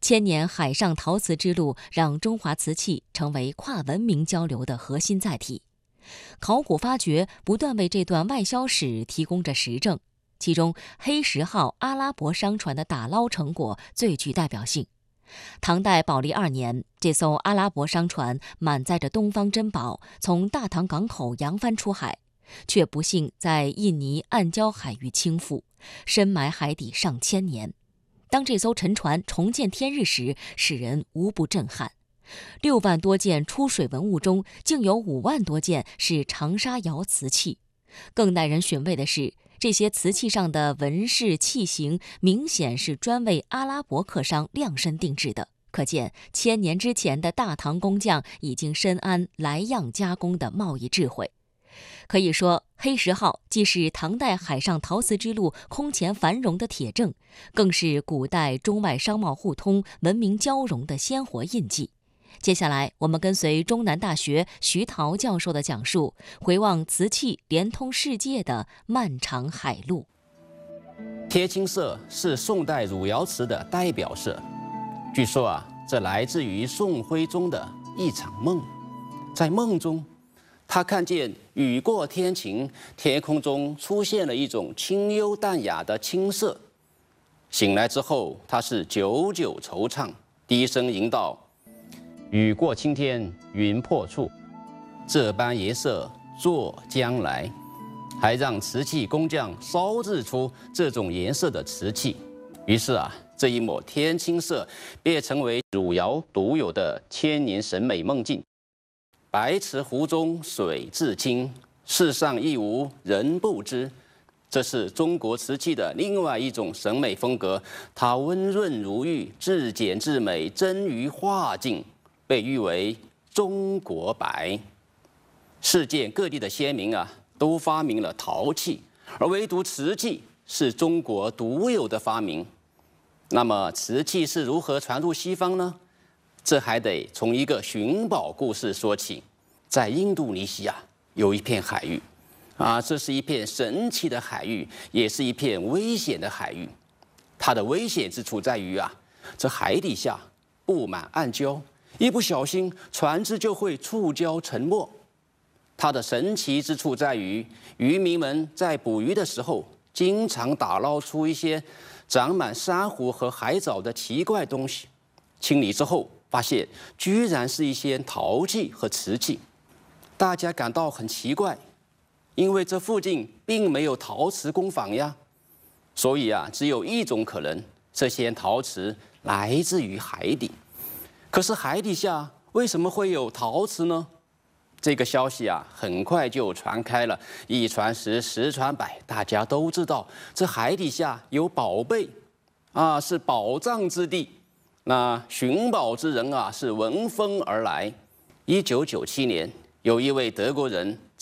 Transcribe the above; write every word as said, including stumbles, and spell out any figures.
千年海上陶瓷之路让中华瓷器成为跨文明交流的核心载体。考古发掘不断为这段外销史提供着实证，其中黑石号阿拉伯商船的打捞成果最具代表性。唐代宝历二年，这艘阿拉伯商船满载着东方珍宝，从大唐港口扬帆出海，却不幸在印尼暗礁海域倾覆，深埋海底上千年。当这艘沉船重见天日时，使人无不震撼。六万多件出水文物中，竟有五万多件是长沙窑瓷器。更耐人寻味的是，这些瓷器上的纹饰器型明显是专为阿拉伯客商量身定制的，可见千年之前的大唐工匠已经深谙来样加工的贸易智慧。可以说，黑石号既是唐代海上陶瓷之路空前繁荣的铁证，更是古代中外商贸互通、文明交融的鲜活印记。接下来，我们跟随中南大学徐涛教授的讲述，回望瓷器连通世界的漫长海路。 贴青色是宋代汝窑瓷的代表色，据说啊，这来自于宋徽宗的一场梦。在梦中，他看见雨过天晴，天空中出现了一种清幽淡雅的青色。醒来之后，他是久久惆怅，低声吟道：“雨过青天云破处，这般颜色作将来。”还让瓷器工匠烧制出这种颜色的瓷器。于是啊，这一抹天青色便成为汝窑独有的千年审美梦境。白瓷壶中水自清，世上亦无人不知。这是中国瓷器的另外一种审美风格，它温润如玉，至简至美，臻于画境，被誉为中国白。世界各地的先民啊，都发明了陶器，而唯独瓷器是中国独有的发明。那么，瓷器是如何传入西方呢？这还得从一个寻宝故事说起。在印度尼西亚有一片海域，啊，这是一片神奇的海域，也是一片危险的海域。它的危险之处在于啊，这海底下布满暗礁，一不小心船只就会触礁沉没。它的神奇之处在于，渔民们在捕鱼的时候，经常打捞出一些长满珊瑚和海藻的奇怪东西。清理之后，发现居然是一些陶器和瓷器。大家感到很奇怪，因为这附近并没有陶瓷工坊呀。所以啊，只有一种可能，这些陶瓷来自于海底。可是海底下为什么会有陶瓷呢？这个消息啊，很快就传开了，一传十，十传百，大家都知道这海底下有宝贝，啊，是宝藏之地。那寻宝之人啊，是闻风而来。一九九七年，有一位德国人